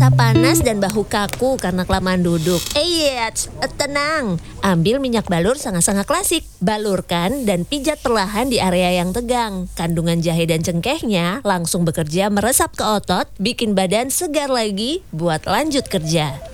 Kepala panas dan bahu kaku karena kelamaan duduk. Tenang. Ambil minyak balur sangat-sangat klasik. Balurkan dan pijat perlahan di area yang tegang. Kandungan jahe dan cengkehnya langsung bekerja meresap ke otot, bikin badan segar lagi buat lanjut kerja.